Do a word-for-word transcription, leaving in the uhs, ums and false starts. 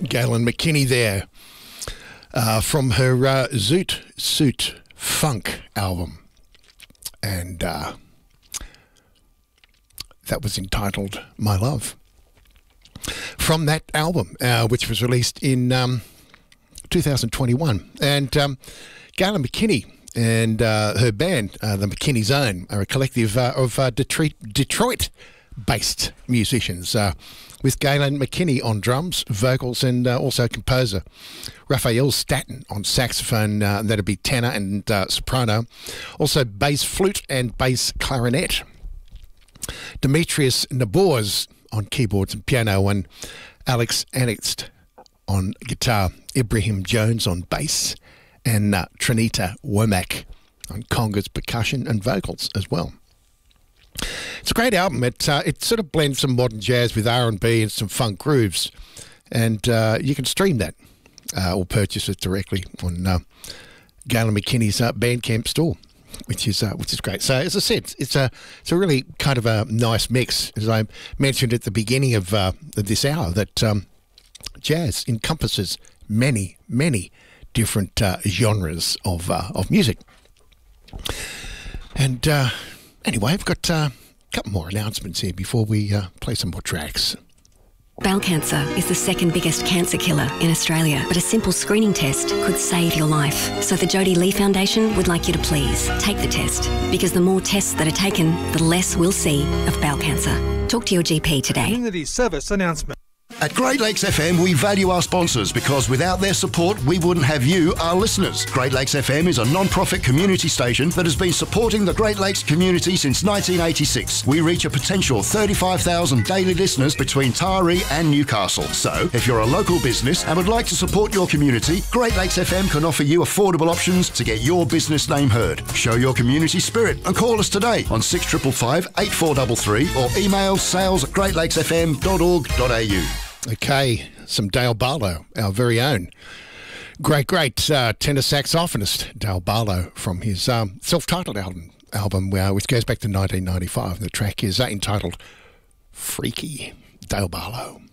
Galen McKinney there uh, from her uh, Zoot Suit Funk album. And uh, that was entitled My Love. From that album, uh, which was released in um, two thousand twenty-one. And um, Galen McKinney and uh, her band, uh, the McKinney Zone, are a collective uh, of uh, Detroit, Detroit-based musicians, uh, with Galen McKinney on drums, vocals, and uh, also composer. Raphael Staton on saxophone, uh, that'd be tenor and uh, soprano. Also bass flute and bass clarinet. Demetrius Nabors on keyboards and piano, and Alex Anixt on guitar. Ibrahim Jones on bass, and uh, Trinita Womack on congas, percussion and vocals as well. It's a great album. It uh, it sort of blends some modern jazz with R and B and some funk grooves, and uh, you can stream that uh, or purchase it directly on uh, Galen McKinney's uh, Bandcamp store, which is uh, which is great. So as I said, it's a it's a really kind of a nice mix, as I mentioned at the beginning of, uh, of this hour, that um, jazz encompasses many many different uh, genres of uh, of music. And uh, anyway, I've got uh, a couple more announcements here before we uh, play some more tracks. Bowel cancer is the second biggest cancer killer in Australia, but a simple screening test could save your life. So the Jodie Lee Foundation would like you to please take the test, because the more tests that are taken, the less we'll see of bowel cancer. Talk to your G P today. Community service announcement. At Great Lakes F M, we value our sponsors because without their support, we wouldn't have you, our listeners. Great Lakes F M is a non-profit community station that has been supporting the Great Lakes community since nineteen eighty-six. We reach a potential thirty-five thousand daily listeners between Taree and Newcastle. So, if you're a local business and would like to support your community, Great Lakes F M can offer you affordable options to get your business name heard. Show your community spirit and call us today on six five five, eight four three three or email sales at great lakes f m dot org dot a u. Okay, some Dale Barlow, our very own great, great uh, tenor saxophonist, Dale Barlow, from his um, self-titled album, album uh, which goes back to nineteen ninety-five. The track is uh, entitled Freaky. Dale Barlow.